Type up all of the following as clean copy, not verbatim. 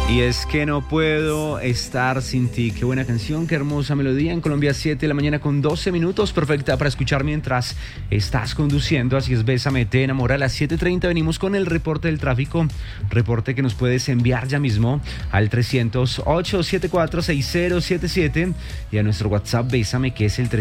Y es que no puedo estar sin ti. Qué buena canción, qué hermosa melodía. En Colombia, 7 de la mañana con 12 minutos. Perfecta para escuchar mientras estás conduciendo. Así es, Bésame, te enamora. A las 7:30 venimos con el reporte del tráfico. Reporte que nos puedes enviar ya mismo al 300-874-6077 y a nuestro WhatsApp Bésame, que es el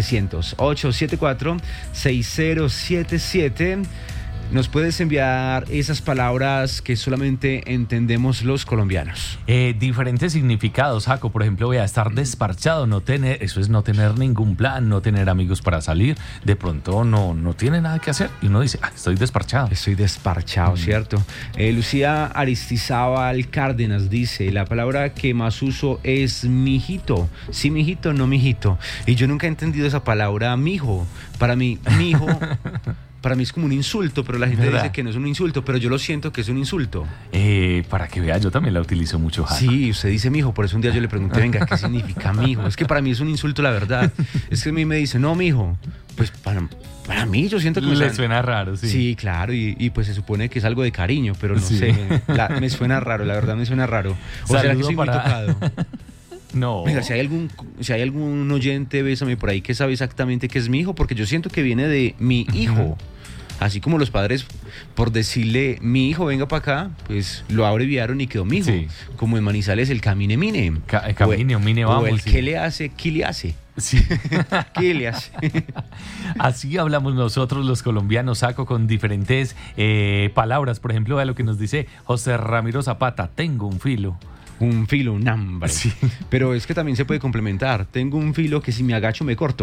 300-874-6077. Nos puedes enviar esas palabras que solamente entendemos los colombianos. Diferentes significados, Jaco. Por ejemplo, voy a estar desparchado, eso es no tener ningún plan, no tener amigos para salir. De pronto no tiene nada que hacer y uno dice, estoy desparchado. Estoy desparchado, ¿cierto? Lucía Aristizábal Cárdenas dice, la palabra que más uso es mijito. Sí, mijito, no mijito. Y yo nunca he entendido esa palabra, mijo. Para mí, mijo... Para mí es como un insulto, pero la gente dice que no es un insulto, pero yo lo siento que es un insulto. Para que vea, yo también la utilizo mucho, Jaco. Sí, usted dice mijo, por eso un día yo le pregunté, venga, ¿qué significa mijo? Es que para mí es un insulto, la verdad. Es que a mí me dice, no, mijo, pues para mí yo siento que le suena raro, sí. Sí, claro, y pues se supone que es algo de cariño, pero no sé, me suena raro, la verdad me suena raro. O será que soy muy tocado. No. Mira, si hay algún oyente, Bésame, por ahí que sabe exactamente qué es mi hijo, porque yo siento que viene de mi hijo. Así como los padres, por decirle mi hijo venga para acá, pues lo abreviaron y quedó mi hijo. Sí. Como en Manizales el camine mine. Camine, mine, vamos. O el que le hace, ¿qué le hace? Sí. ¿Qué le hace? Así hablamos nosotros los colombianos, Jaco, con diferentes palabras. Por ejemplo, a lo que nos dice José Ramiro Zapata, tengo un filo. Un filo, un hambre. Sí. Pero es que también se puede complementar. Tengo un filo que si me agacho me corto.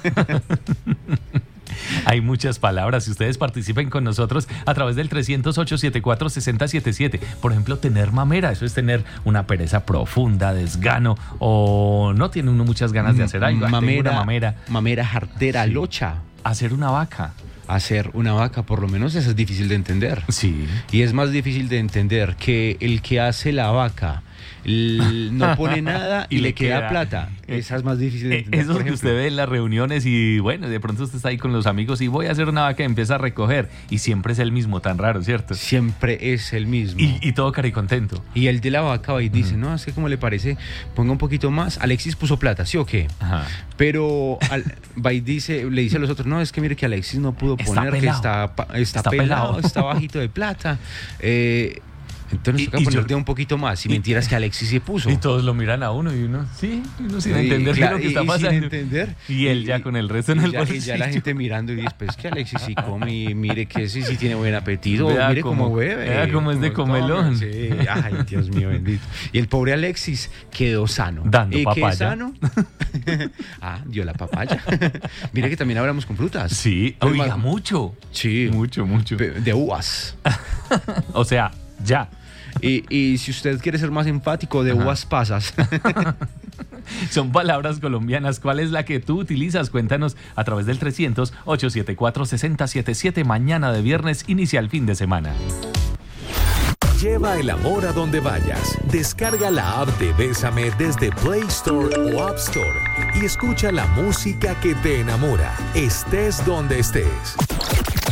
Hay muchas palabras. Si ustedes participen con nosotros a través del 300-874-6077. Por ejemplo, tener mamera. Eso es tener una pereza profunda, desgano, o no tiene uno muchas ganas de hacer algo. Mamera, jartera, sí. Locha. Hacer una vaca. Hacer una vaca, por lo menos eso es difícil de entender. Sí. Y es más difícil de entender que el que hace la vaca no pone nada y le queda plata. Esa es más difícil de entender. Eso es que usted ve en las reuniones y bueno, de pronto usted está ahí con los amigos y voy a hacer una vaca y empieza a recoger y siempre es el mismo, tan raro, ¿cierto? Siempre es el mismo. Y todo caricontento. Y el de la vaca va y dice, no, es que como le parece, ponga un poquito más. Alexis puso plata, ¿sí o qué? Ajá. Pero va y le dice a los otros, no, es que mire que Alexis no pudo poner, que está pelado, está bajito de plata. Entonces toca ponerle un poquito más. Y mentiras que Alexis se puso. Y todos lo miran a uno y uno, uno sin entender lo que está pasando. Sin entender. Y él ya con el resto en el bolsillo. Y ya la gente mirando y dice, pues que Alexis sí come y mire que ese sí tiene buen apetito. Mire cómo bebe. Vea cómo es de comelón. Sí. Ay, Dios mío, bendito. Y el pobre Alexis quedó sano. Dando papaya. ¿Qué sano? Dio la papaya. Mire que también hablamos con frutas. Sí, oiga, mucho. Sí. Mucho. De uvas. O sea, ya. Y si usted quiere ser más enfático, de uvas pasas. Son palabras colombianas. ¿Cuál es la que tú utilizas? Cuéntanos a través del 300-874-6077. Mañana de viernes inicia el fin de semana. Lleva el amor a donde vayas. Descarga la app de Bésame desde Play Store o App Store y escucha la música que te enamora, estés donde estés.